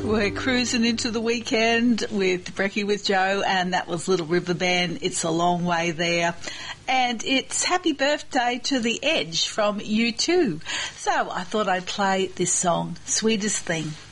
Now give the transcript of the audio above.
We're cruising into the weekend with Brekkie with Joe, and that was Little River Band, It's a Long Way There. And it's Happy Birthday to The Edge from U2. So I thought I'd play this song, Sweetest Thing.